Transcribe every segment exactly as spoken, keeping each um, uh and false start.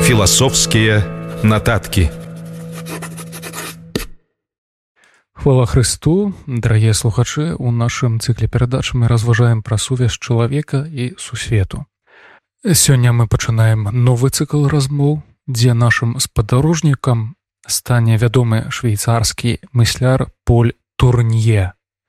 Філасофскія нататкі. Хвала Христу, дарагія слухачы, у нашым цыкле перадач мы разважаем пра сувязь чалавека і сусвету. Сёння мы пачынаем новы цыкл размоў, дзе нашым спадарожнікам стане вядомы швейцарскі мысляр Поль Турнье.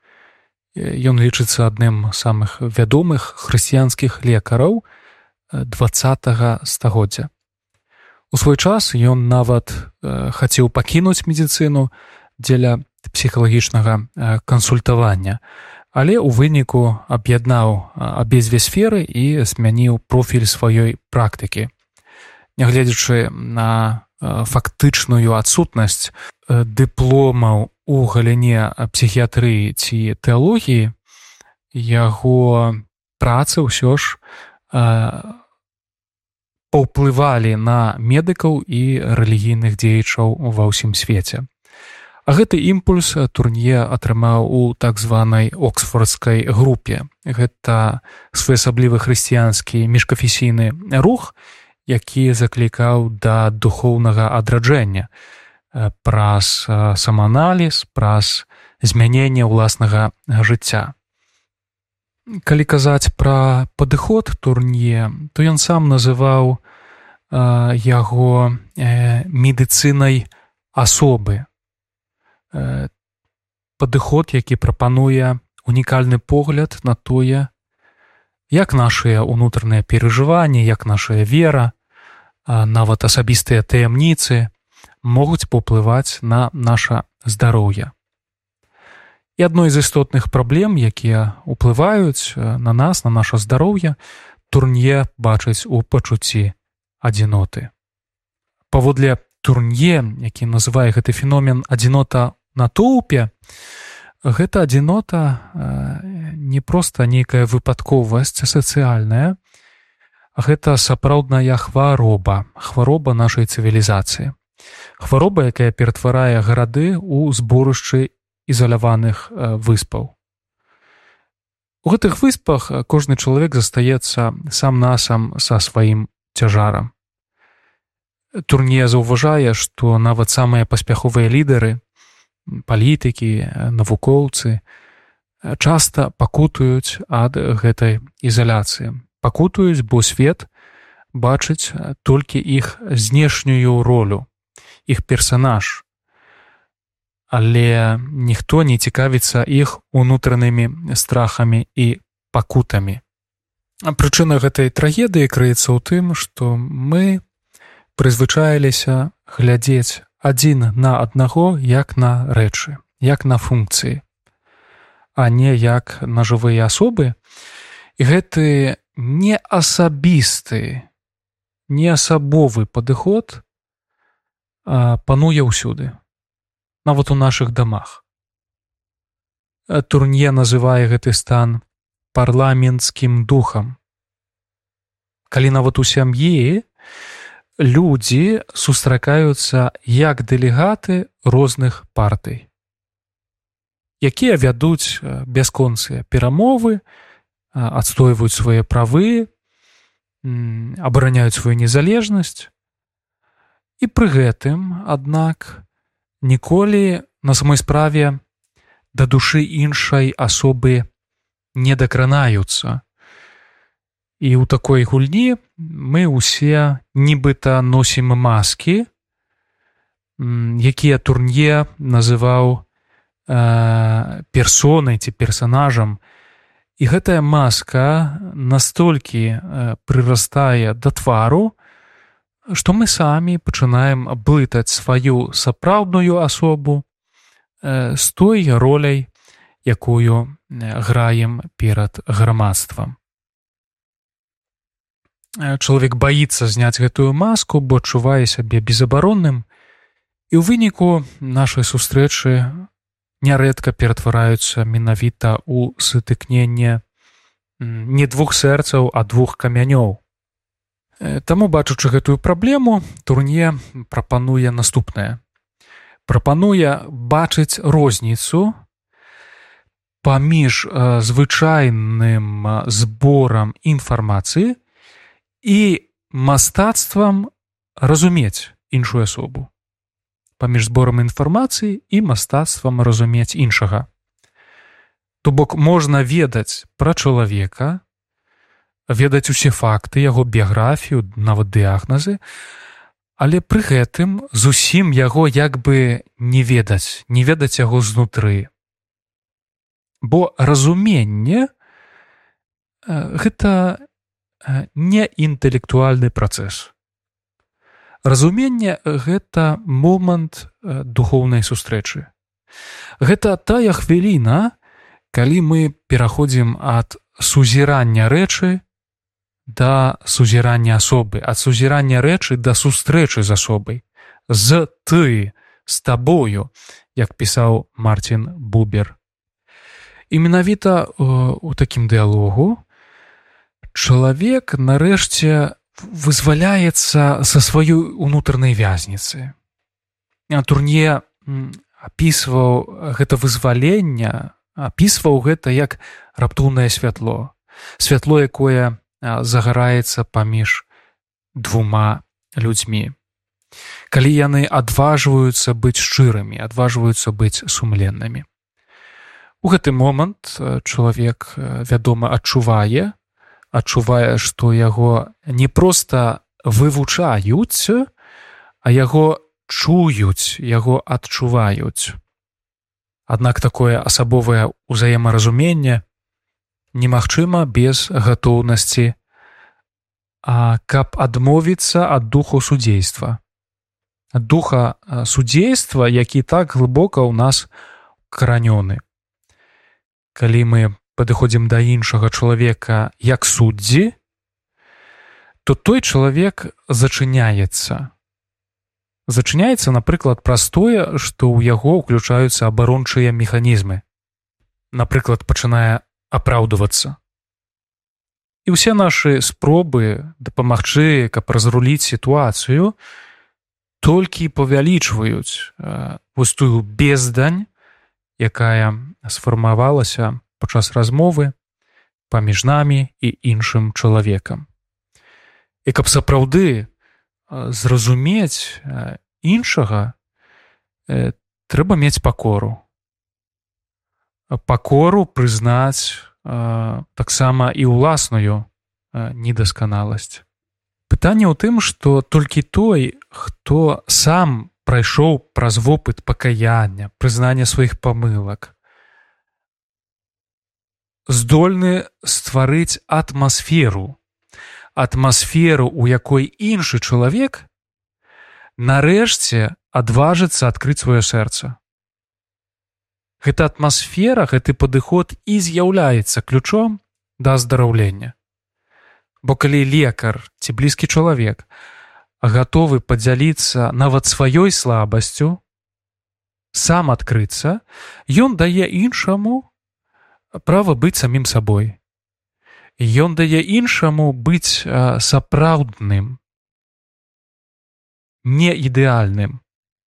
Ён лічыцца адным з самых вядомых хрысціянскіх лекараў дваццатага стагоддзя. У свой час ён нават э, хацеў пакінуць медыцыну дзеля псіхалагічнага э, кансультавання, але ў выніку аб'яднаў абедзве сферы і змяніў профіль сваёй практыкі. Нягледзячы на э, фактычную адсутнасць э, дыпломаў у галіне псіхіятрыі ці тэалогіі, яго працы ўсё ж э, паўплывалі на медыкаў і рэлігійных дзеячаў ва ўсім свеце. А гэты імпульс Турнье атрымаў у так званай оксфордскай групе. Гэта своеасаблівы хрысціянскі міжканфесійны рух, які заклікаў да духоўнага адраджэння праз самааналіз, праз змяненне ўласнага жыцця. Калі казаць пра падыход Турнье, то ён сам называў э, яго э, медыцынай асобы. Э, падыход, які прапануе унікальны погляд на тое, як нашыя ўнутраныя перажыванні, як нашая вера, э, нават асабістыя таямніцы могуць паўплываць на наша здароўе. І адной з істотных праблем, якія ўплываюць на нас, на наша здароўе, Турнье бачыць у пачуцці адзіноты. Паводле Турнье, які называе гэты феномен адзінота на тоўпе, гэта адзінота не проста нейкая выпадковасць сацыяльная, а гэта сапраўдная хвароба, хвароба нашай цывілізацыі. Хвароба, якая ператварае гарады ў зборышчы ізаляваных выспаў. У гэтых выспах кожны чалавек застаецца сам-насам са сваім цяжарам. Турнье заўважае, што нават самыя паспяховыя лідары, палітыкі, навукоўцы часта пакутуюць ад гэтай ізаляцыі. Пакутуюць, бо свет бачыць толькі іх знешнюю ролю, іх персанаж, але ніхто не цікавіцца іх унутранымі страхамі і пакутамі. Прычына гэтай трагедыі крыецца ў тым, што мы прызвычаіліся глядзець адзін на аднаго як на рэчы, як на функцыі, а не як на жывыя асобы. І гэты неасабісты, неасабовы падыход пануе ўсюды. Нават у нашых дамах. Турнье называе гэты стан парламенцкім духам. Калі нават у сям'і людзі сустракаюцца як дэлегаты розных партый, якія вядуць бясконцыя перамовы, адстойваюць свае правы, абараняюць сваю незалежнасць, і пры гэтым, аднак, ніколі на самой справе да душы іншай асобы не дакранаюцца. І ў такой гульні мы ўсе нібыта носім маскі, якія Турнье называў э, персонай ці персанажам. І гэтая маска настолькі э, прырастае да твару, што мы самі пачынаем блытаць сваю сапраўдную асобу з той роляй, якую граем перад грамадствам. Чалавек баіцца зняць гэтую маску, бо адчувае сябе безабаронным, і ў выніку нашай сустрэчы нярэдка ператвараюцца менавіта ў сутыкненне не двух сэрцаў, а двух камянёў. Таму, бачучы гэтую праблему, Турнье прапануе наступнае. Прапануе бачыць розніцу паміж звычайным зборам інфармацыі і мастацтвам разумець іншую асобу, паміж зборам інфармацыі і мастацтвам разумець іншага. То бок можна ведаць пра чалавека, ведаць усе факты, яго біяграфію, нават дыягназы, але пры гэтым зусім яго як бы не ведаць, не ведаць яго знутры. Бо разуменне гэта не інтэлектуальны працэс. Разуменне гэта момант духоўнай сустрэчы. Гэта тая хвіліна, калі мы пераходзім ад сузірання рэчы да сузірання асобы, ад сузірання рэчы да сустрэчы з асобай, з ты, з табою, як пісаў Мартін Бубер. І менавіта у такім дыялогу чалавек нарэшце вызваляецца са сваёй унутранай вязніцы. Турне апісваў гэта вызваленне, апісваў гэта як раптоўнае святло. Святло, якое загараецца паміж двума людзьмі. Калі яны адважваюцца быць шчырымі, адважваюцца быць сумленнымі. У гэты момант чалавек, вядома, адчувае, адчувае, што яго не проста вывучаюць, а яго чуюць, яго адчуваюць. Аднак такое асабовае ўзаемаразуменне немагчыма без гатоўнасці, а каб адмовіцца ад духу судзейства. Ад духа судзейства, які так глыбока ў нас каранёны. Калі мы падыходзім да іншага чалавека як суддзі, то той чалавек зачыняецца. Зачыняецца, напрыклад, праз тое, што ў яго ўключаюцца абарончыя механізмы. Напрыклад, пачынае апраўдвацца. І ўсе нашы спробы дапамагчы, каб разруліць сітуацыю, толькі павялічваюць вось тую бездань, якая сфармавалася падчас размовы паміж намі і іншым чалавекам. І каб сапраўды зразумець іншага, трэба мець пакору. Пакору прызнаць таксама і ўласную недасканаласць. Пытанне ў тым, што толькі той, хто сам прайшоў праз вопыт пакаяння, прызнання сваіх памылак, здольны стварыць атмасферу, атмасферу, у якой іншы чалавек нарэшце адважыцца адкрыць сваё сэрца. Гэта атмасфера, гэты падыход і з'яўляецца ключом да аздараўлення. Бо калі лекар ці блізкі чалавек гатовы падзяліцца нават сваёй слабасцю, сам адкрыцца, ён дае іншаму права быць самім сабой. Ён дае іншаму быць сапраўдным, не ідэальным.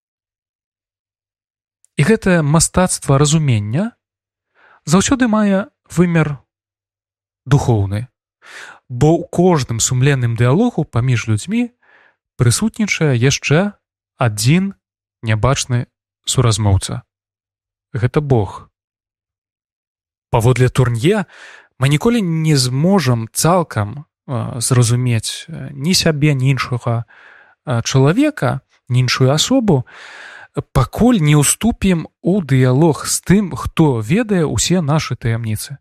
І гэтае мастацтва разумення заўсёды мае вымер духоўны, бо ў кожным сумленным дыялогу паміж людзьмі прысутнічае яшчэ адзін нябачны суразмоўца. Гэта Бог. Паводле Турнье, мы ніколі не зможам цалкам зразумець ні сябе, ні іншага чалавека, ні іншую асобу, пакуль не ўступім у дыялог з тым, хто ведае ўсе нашы таямніцы.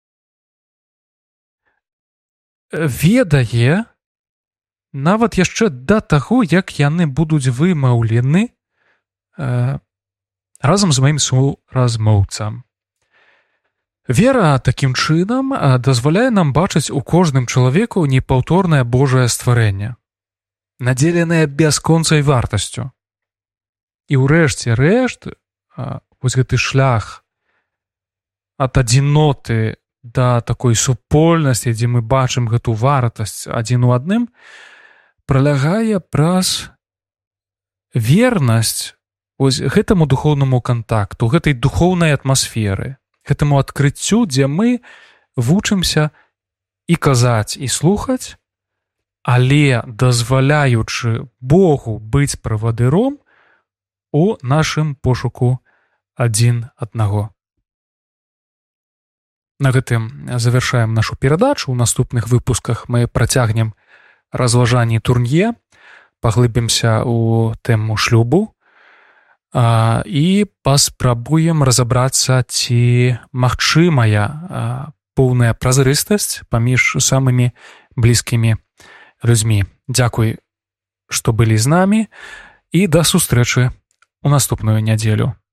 Ведае нават яшчэ да таго, як яны будуць вымаўлены э, разам з маім суразмоўцам. Вера такім чынам дазваляе нам бачыць у кожным чалавеку непаўторнае Божае стварэнне, надзеленае бясконцай вартасцю. І ўрэшце рэшт, вось гэты шлях ад адзіноты да такой супольнасці, дзе мы бачым гэту вартасць адзін у адным, пралягае праз вернасць ось гэтаму духоўнаму кантакту, гэтай духоўнай атмасферы, гэтаму адкрыццю, дзе мы вучымся і казаць, і слухаць, але дазваляючы Богу быць правадыром у нашым пошуку адзін аднаго. На гэтым завяршаем нашу перадачу. У наступных выпусках мы працягнем разважанні Турнье, паглыбімся ў тэму шлюбу а, і паспрабуем разабрацца, ці магчымая а, поўная празрыстасць паміж самымі блізкімі людзьмі. Дзякуй, што былі з намі, і да сустрэчы у наступную нядзелю.